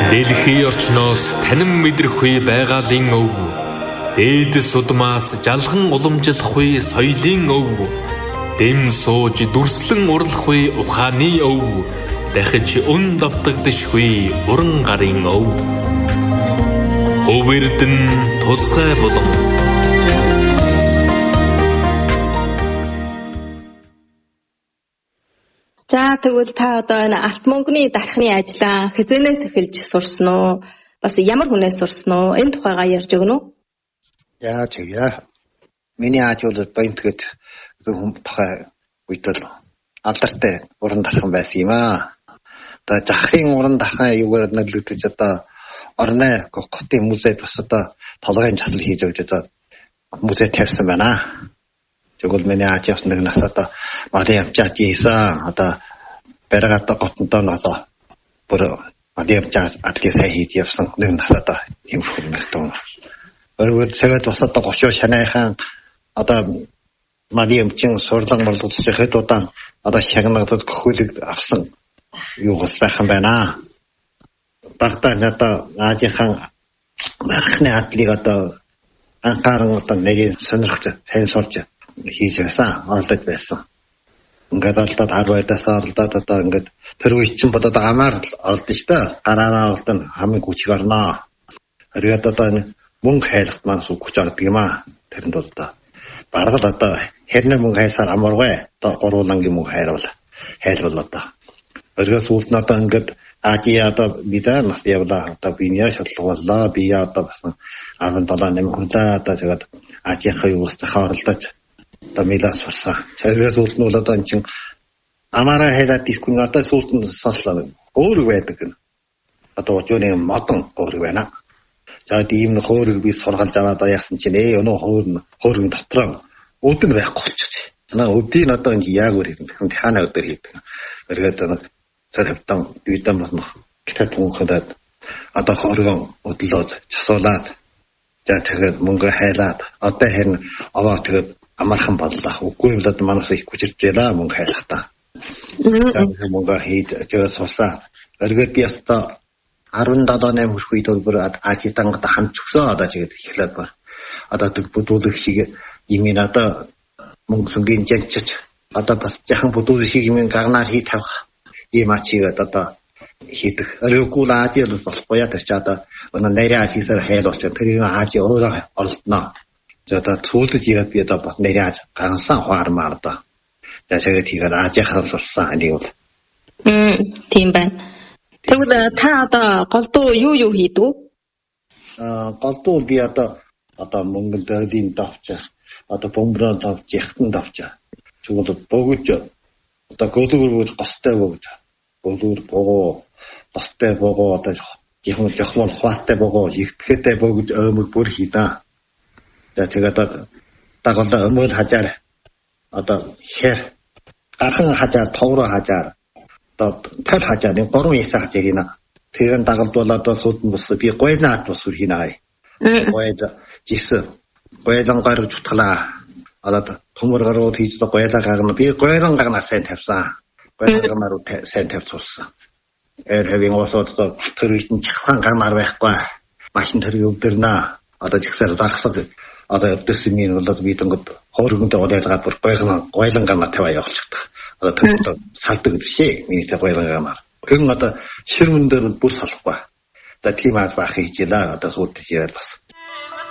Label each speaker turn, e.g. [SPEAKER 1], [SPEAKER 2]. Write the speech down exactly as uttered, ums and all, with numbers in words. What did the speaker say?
[SPEAKER 1] Дэлхий орчноос танин мэдрэхгүй байгалийн өв. Дээдэс удмаас жалхан уламжлахгүй соёлын өв. Дэм сууж дүрслэн урлахгүй ухааны өв. Дахиж өн давтагдшгүй уран гарын өв. Өвөрдөн тусгай болон.
[SPEAKER 2] За тэгвэл та одоо энэ алт мөнгөний дархны ажлаа хэзээс эхэлж сурсан уу? Бас ямар хүнээс сурсан уу? Энэ тухайгаа ярьж өгнө үү?
[SPEAKER 3] Яа чигээ. Миний ааж бол баянтгэж хүн тухай үйтэл алдартай уран дархан байсан юм аа. Одоо жахын уран дархан юугаар нэрлэгдэж одоо орны Гоккотын музейд бас одоо толгойн жасал хийж өгч одоо музей тавьсан байна. Тэгвэл миний ааж явсан нэг нас одоо Мари амчаад ийсэн одоо баригата готонтой одоо бүр Мари амчаад атлис хийж явсан нэг нас одоо юм хүмүүс. Өөрөөр хэлбэл бас одоо гочоо шанайхан одоо Мари амчин сурлаг морлогдсон хэд удаа одоо шагнагдад гөхүүлэг авсан юу байх юм байна. Багтаа одоо аажийнхан нархны атлиг одоо анхааран одоо нэг сонирхож сайн сурч хийж байсан, оролдож байсан. Ингээд оролдоод арав айдаас оролдоод одоо ингээд тэр үе чинь бодоод амаар оролдсон шүү дээ. Гараараа оролдсон хамгийн хүчиг орноо. Хэрвээ одоо мөнгө хайлахт манаас хүч ордог юм аа. Тэрэнд бол одоо бараг л одоо хэрнээ мөнгө хайсаар амаргүй. Одоо гурвуулангийн мөнгө хайрвал хайлбал одоо. Өөрөөр сүүлд нь одоо ингээд Аажи одоо бидаа нас явлаа одоо биний шатлууллаа. Би одоо бас арван долоо нэм хүлээ одоо тэгээд аажийнхаа юу бас тахаарлаж одоо мэлас сурсан. Тэрээс үүлд нь бол одоо чин амаараа хайраад ирхэн одоо сүүлд нь сонслоо. Өөр байдаг гэнэ. Одоо өчөөний модон өөр байна. За тийм хөөрөг би сургалж аваад яасан чинь ээ өнөө хөөрн хөөргөн дотроо өдөр байхгүй болчихсон. Танаа өдийн одоо ингэ яг өөр юм. Дахиана өдөр хийдэг. Эргээд нэг цархтан үйдэн мөн гитат мөнхөд одоо хөөргөн өдлөөд часуулаад за тэгээд мөнгө хайлаад одоо хэрн аваа тэгээд амархан боллоо. Үгүй бол одоо манайс их хүчирж байлаа мөнгө хайлахтаа. Тэгээд мөнгө хийж тэгээд суусаа. Эргээд би одоо арван долоо нэм хүрэх үед бүр аажитангад хамт өгсөн одоо тэгээд эхлээд бар. Одоо тэг бүдүүлэх шиг юм ин одоо мөнгө сүнгийн жинчч одоо бас яхан бүдүүлэх шиг юм гарнаар хий тавих ийм ачигээд одоо хийдэг. Өөрөөгөө аажи бол болохгүй яа тэр чи одоо өнөө нэрээ аажисаар хайлуулч тэр аажи өөрөө оролдоно. За одоо цүүлж ирээд би одоо бас нэрээ ааж гансан хуармаар одоо. За тэгээд хийгээд аажихаар сурсан нэг бол.
[SPEAKER 2] Мм тийм байна. Тэгвэл та одоо голдуу юу юу хийдэг вэ?
[SPEAKER 3] Аа голдуу би одоо одоо мөнгө дэлийн давч одоо бомброо давч яхтан давч. Тэгвэл богож одоо гөлөөр гостой богож. Гөлөөр богоо гостой богоо одоо ихэнх жахмал хваатай богоо ихтгэхтэй богож өмөр бүр хийдаа. За тэгээд одоо дагалда өмөр хажаар одоо хэр гархан хажаар товроо хажаар одоо тал хажаар нэг гурван ясаа хажаа хийнэ. Тэгэн дагалд бол одоо сүдэн бус би гойнаад бус хийнэ. Гойд жис гойдан гарч утгалаа. Одоо төмөр гарууд хийж гойлаа гарна. Би гойрон гарнаа сайн тавьсан. Гойрон гарнаа сайн тавьчихсан. Эр хэвийн осоод төрөлтөн чахсан гарнаар байхгүй. Машин төрөв өвдөрнө. Одоо жигсээр багсад одоо өвдөрсөн минь болоод би тэнгод хооргондоо удаалгаад бүр гойрон гойлон гарнаа таваа явуулчихдаг. Одоо тэр салдаг гэшээ. Миний тэ гойрон гарнаар. Гэн одоо ширмэн дээр бүр салахгүй. Одоо тийм аа бах хийж ялаа. Одоо сүйдэж яриад бас